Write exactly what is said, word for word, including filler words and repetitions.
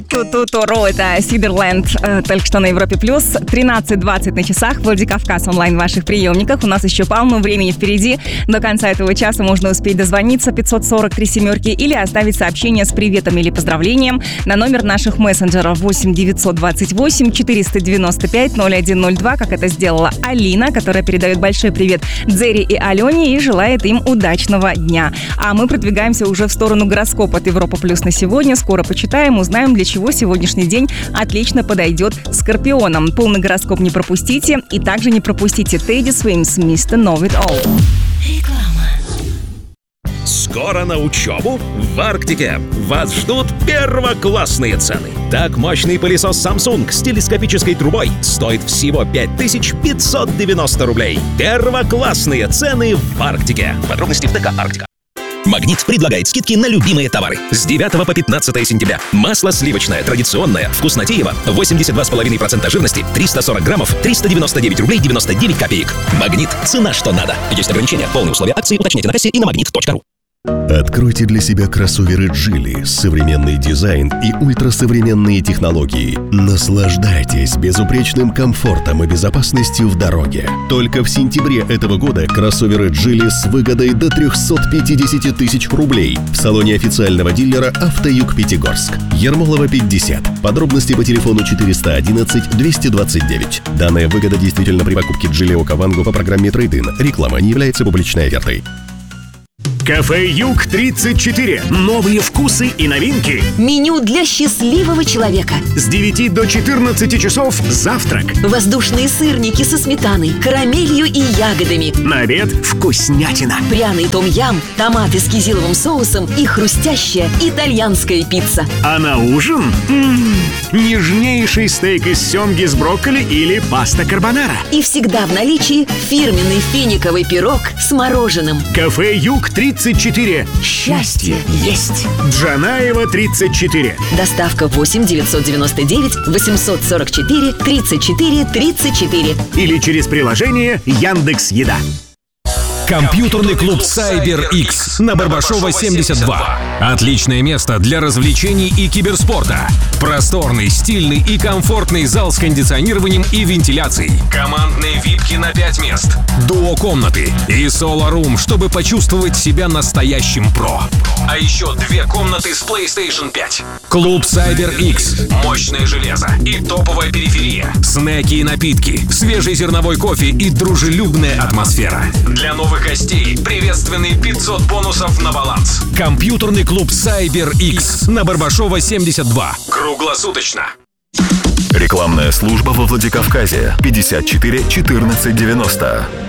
Ту-ту-туру, это Сидерленд, э, только что на Европе Плюс. тринадцать двадцать на часах, Владикавказ онлайн в ваших приемниках. У нас еще полно времени впереди. До конца этого часа можно успеть дозвониться пятьсот сорок три семерки или оставить сообщение с приветом или поздравлением на номер наших мессенджеров восемь девятьсот двадцать восемь четыреста девяносто пять ноль один ноль два, как это сделала Алина, которая передает большой привет Дзере и Алене и желает им удачного дня. А мы продвигаемся уже в сторону гороскопа от Европа Плюс на сегодня. Скоро почитаем, узнаем, для чего сегодняшний день отлично подойдет скорпионам. Полный гороскоп не пропустите. И также не пропустите Тедди Свимс, мистер Know It All. Реклама. Скоро на учебу в Арктике. Вас ждут первоклассные цены. Так, мощный пылесос Samsung с телескопической трубой стоит всего пять тысяч пятьсот девяносто рублей. Первоклассные цены в Арктике. Подробности в ТК Арктика. Магнит предлагает скидки на любимые товары. С девятого по пятнадцатое сентября. Масло сливочное, традиционное, вкуснотеево, восемьдесят два и пять процента жирности, триста сорок граммов, триста девяносто девять рублей девяносто девять копеек. Магнит. Цена, что надо. Есть ограничения. Полные условия акции уточняйте на кассе и на магнит точка ру. Откройте для себя кроссоверы Geely. Современный дизайн и ультрасовременные технологии. Наслаждайтесь безупречным комфортом и безопасностью в дороге. Только в сентябре этого года кроссоверы Geely с выгодой до триста пятьдесят тысяч рублей в салоне официального дилера «Автоюг Пятигорск». Ермолова, пятьдесят. Подробности по телефону четыреста одиннадцать двести двадцать девять. Данная выгода действительно при покупке Geely Окавангу по программе Трейд-ин. Реклама не является публичной офертой. Кафе Юг тридцать четыре. Новые вкусы и новинки. Меню для счастливого человека. С девяти до четырнадцати часов завтрак. Воздушные сырники со сметаной, карамелью и ягодами. На обед вкуснятина. Пряный том-ям, томаты с кизиловым соусом и хрустящая итальянская пицца. А на ужин м-м, нежнейший стейк из семги с брокколи или паста карбонара. И всегда в наличии фирменный финиковый пирог с мороженым. Кафе Юг тридцать четыре. Счастье есть. Джанаева, тридцать четыре. Доставка восемь девятьсот девяносто девять восемьсот сорок четыре тридцать четыре тридцать четыре. Или через приложение Яндекс.Еда. Компьютерный клуб CyberX на Барбашова, семьдесят два. Отличное место для развлечений и киберспорта. Просторный, стильный и комфортный зал с кондиционированием и вентиляцией. Командные випки на пять мест. Дуо-комнаты и соло-рум, чтобы почувствовать себя настоящим про. А еще две комнаты с PlayStation пять. Клуб CyberX. Мощное железо и топовая периферия. Снеки и напитки, свежий зерновой кофе и дружелюбная атмосфера. Для новых гостей приветственные пятьсот бонусов на баланс. Компьютерный клуб CyberX на Барбашова, семьдесят два. Круглосуточно. Рекламная служба во Владикавказе. пятьдесят четыре четырнадцать девяносто.